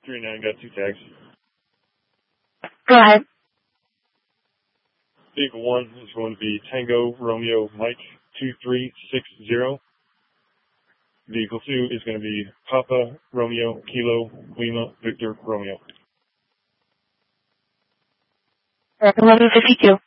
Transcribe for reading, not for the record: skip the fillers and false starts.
39 got 2 tags. Go ahead. Vehicle 1 is going to be Tango Romeo Mike 2360. Vehicle 2 is going to be Papa Romeo Kilo Lima Victor Romeo. American 1152.